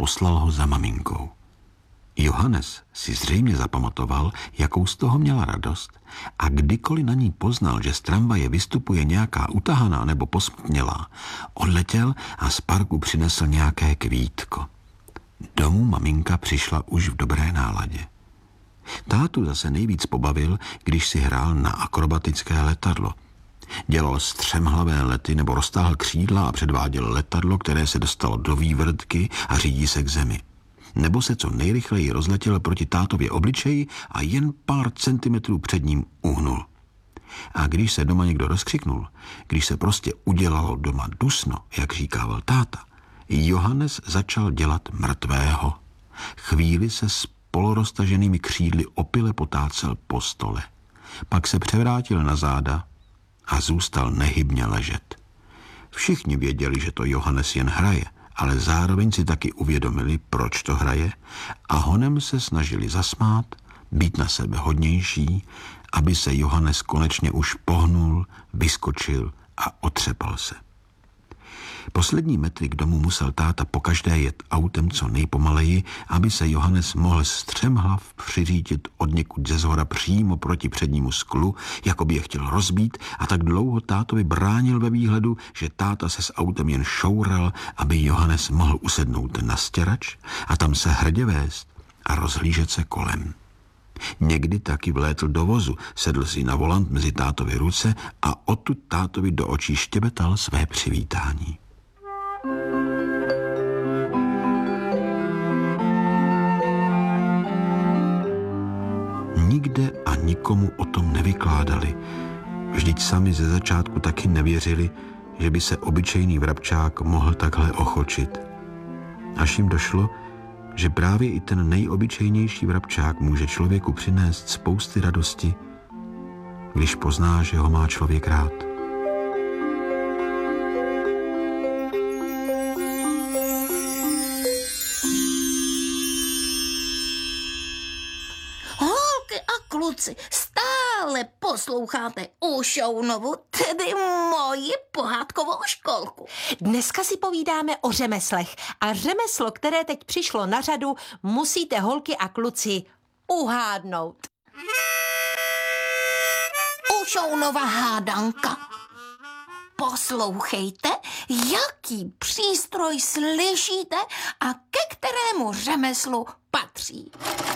poslal ho za maminkou. Johannes si zřejmě zapamatoval, jakou z toho měla radost, a kdykoliv na ní poznal, že z tramvaje vystupuje nějaká utahaná nebo posmutnělá, odletěl a z parku přinesl nějaké kvítko. Domů maminka přišla už v dobré náladě. Tátu zase nejvíc pobavil, když si hrál na akrobatické letadlo. Dělal střemhlavé lety nebo roztáhl křídla a předváděl letadlo, které se dostalo do vývrtky a řídí se k zemi. Nebo se co nejrychleji rozletěl proti tátově obličeji a jen pár centimetrů před ním uhnul. A když se doma někdo rozkřiknul, když se prostě udělalo doma dusno, jak říkával táta, Johannes začal dělat mrtvého. Chvíli se s poloroztaženými křídly opile potácel po stole. Pak se převrátil na záda a zůstal nehybně ležet. Všichni věděli, že to Johannes jen hraje, ale zároveň si taky uvědomili, proč to hraje, a honem se snažili zasmát, být na sebe hodnější, aby se Johannes konečně už pohnul, vyskočil a otřepal se. Poslední metry k domu musel táta pokaždé jet autem co nejpomaleji, aby se Johannes mohl střemhlav přiřídit odněkud ze zhora přímo proti přednímu sklu, jako by je chtěl rozbít, a tak dlouho tátovi bránil ve výhledu, že táta se s autem jen šoural, aby Johannes mohl usednout na stěrač a tam se hrdě vést a rozhlížet se kolem. Někdy taky vlétl do vozu, sedl si na volant mezi tátovy ruce a odtud tátovi do očí štěbetal své přivítání. Nikde a nikomu o tom nevykládali. Vždyť sami ze začátku taky nevěřili, že by se obyčejný vrabčák mohl takhle ochočit. Až jim došlo, že právě i ten nejobyčejnější vrabčák může člověku přinést spousty radosti, když pozná, že ho má člověk rád. Holky a kluci, stále posloucháte Ušounovu, tedy moji pohádkovou školku. Dneska si povídáme o řemeslech a řemeslo, které teď přišlo na řadu, musíte, holky a kluci, uhádnout. Ušounova hádanka. Poslouchejte, jaký přístroj slyšíte a ke kterému řemeslu patří.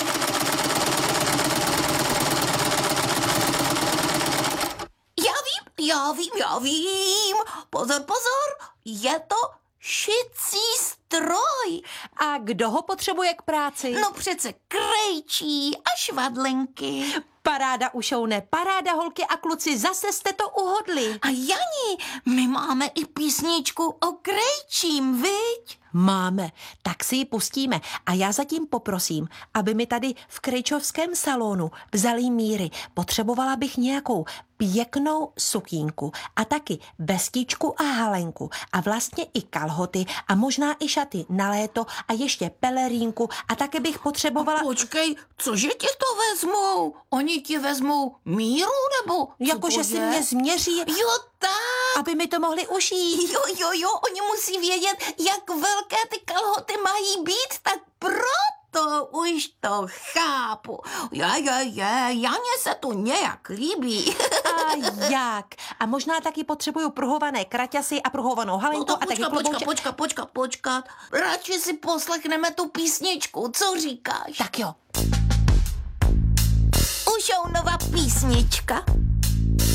Já vím. Pozor, je to šicí stroj. A kdo ho potřebuje k práci? No přece krejčí a švadlenky. Paráda, Ušoune, paráda, holky a kluci, zase jste to uhodli. A Jani, my máme i písničku o krejčím, viď? Máme, tak si ji pustíme a já zatím poprosím, aby mi tady v krejčovském salonu vzali míry. Potřebovala bych nějakou pěknou sukínku a taky vestičku a halenku a vlastně i kalhoty a možná i šaty na léto a ještě pelerínku a také bych potřebovala... Počkej, cože ti to vezmou? Oni ti vezmou míru nebo... Jakože si mě změří... Jo, tak. Aby mi to mohli ušít. Jo, oni musí vědět, jak velké ty kalhoty mají být, tak proto už to chápu. Janě se to nějak líbí. A jak? A možná taky potřebuju pruhované kraťasy a pruhovanou halenku a taky klobouček. Počkat. Radši si poslechneme tu písničku, co říkáš? Tak jo. Ušounova písnička